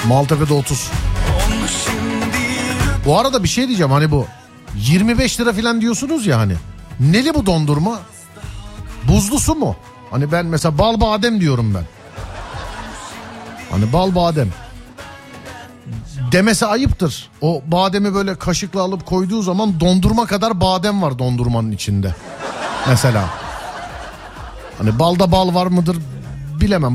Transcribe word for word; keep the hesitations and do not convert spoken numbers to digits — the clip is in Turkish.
Maltepe'de otuz. Bu arada bir şey diyeceğim, hani bu yirmi beş lira falan diyorsunuz ya, hani neli bu dondurma? Buzlusu mu? Hani ben mesela bal badem diyorum ben. Hani bal badem demesi ayıptır. O bademi böyle kaşıkla alıp koyduğu zaman dondurma kadar badem var dondurmanın içinde. Mesela. Hani balda bal var mıdır bilemem.